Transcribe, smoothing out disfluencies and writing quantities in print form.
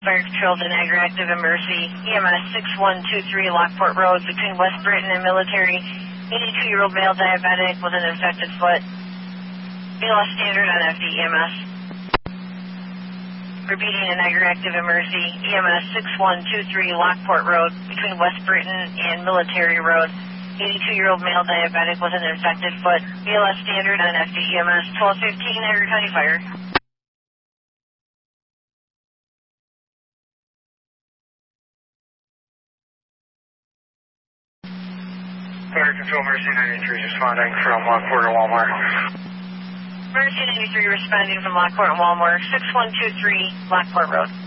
Fire Control to Niagara Active and Mercy. EMS 6123 Lockport Road between West Britain and Military. 82-year-old male diabetic with an infected foot. BLS standard on FD EMS. Repeating to Niagara Active and Mercy. EMS 6123 Lockport Road between West Britain and Military Road. 82-year-old male diabetic with an infected foot. BLS standard on FD EMS 1215 Niagara County Fire. Fire Control, Mercy 93 responding from Lockport and Walmart. Mercy 93 responding from Lockport and Walmart, 6123 Lockport Road.